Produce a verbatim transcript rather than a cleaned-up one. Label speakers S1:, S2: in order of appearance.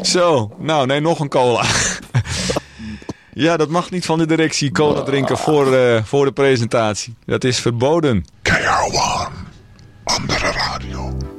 S1: Zo, nou nee, nog een cola. Ja, dat mag niet van de directie, cola drinken voor, uh, voor de presentatie. Dat is verboden.
S2: K R one, andere radio.